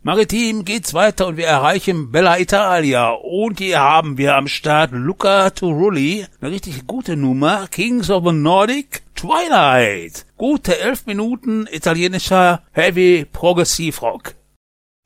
Maritim geht's weiter und wir erreichen Bella Italia. Und hier haben wir am Start Luca Turilli, eine richtig gute Nummer, Kings of the Nordic, Twilight. Gute 11 Minuten italienischer Heavy Progressive Rock.